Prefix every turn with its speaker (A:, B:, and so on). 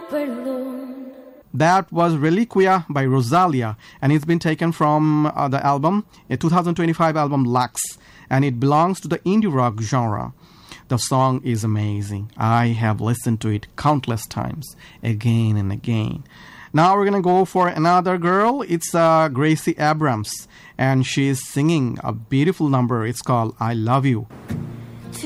A: perdón.
B: That was Reliquia by Rosalia, and it's been taken from the album, a 2025 album Lux, and it belongs to the indie rock genre. The song is amazing. I have listened to it countless times, again and again. Now we're going to go for another girl. It's Gracie Abrams, and she's singing a beautiful number. It's called I Love You.